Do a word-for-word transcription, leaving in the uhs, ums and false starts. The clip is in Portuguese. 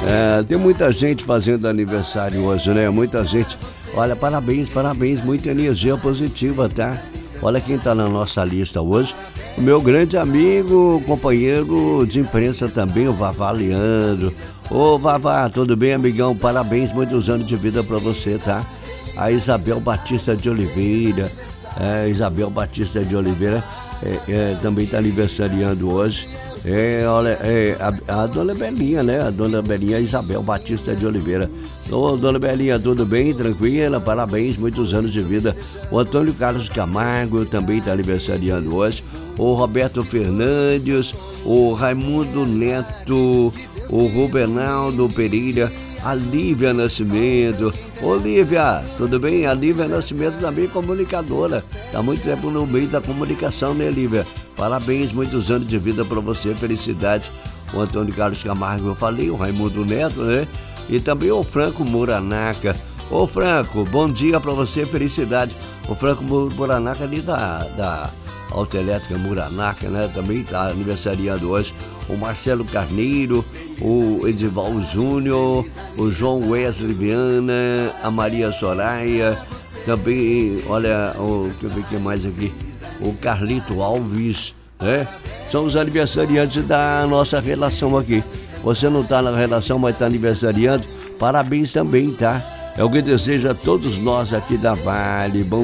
É, tem muita gente fazendo aniversário hoje, né? Muita gente. Olha, parabéns, parabéns, muita energia positiva, tá? Olha quem tá na nossa lista hoje. O meu grande amigo, companheiro de imprensa também, o Vavá Leandro. Ô Vavá, tudo bem, amigão? Parabéns, muitos anos de vida pra você, tá? A Isabel Batista de Oliveira. É, Isabel Batista de Oliveira é, é, também tá aniversariando hoje. É, olha, é, a, a dona Belinha, né? A dona Belinha Isabel Batista de Oliveira. Ô, dona Belinha, tudo bem? Tranquila? Parabéns, muitos anos de vida. O Antônio Carlos Camargo também está aniversariando hoje. O Roberto Fernandes, o Raimundo Neto, o Rubenaldo Pereira, a Lívia Nascimento. Ô Lívia, tudo bem? A Lívia Nascimento também é comunicadora. Tá muito tempo no meio da comunicação, né, Lívia? Parabéns, muitos anos de vida para você, felicidade. O Antônio Carlos Camargo, eu falei, o Raimundo Neto, né? E também o Franco Muranaca. Ô Franco, bom dia para você, felicidade. O Franco Muranaca ali da, da Autoelétrica Muranaca, né? Também tá aniversariando hoje. O Marcelo Carneiro, o Edival Júnior, o João Wesley Viana, a Maria Soraya, também, olha, o, deixa eu ver o que mais aqui, o Carlito Alves, né? São os aniversariantes da nossa relação aqui. Você não está na relação, mas está aniversariando, parabéns também, tá? É o que desejo a todos nós aqui da Vale. Bom